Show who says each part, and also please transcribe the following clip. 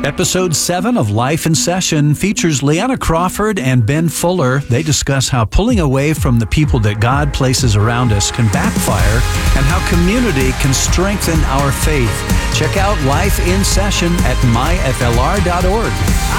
Speaker 1: Episode 7 of Life in Session features Leanna Crawford and Ben Fuller. They discuss how pulling away from the people that God places around us can backfire and how community can strengthen our faith. Check out Life in Session at myflr.org.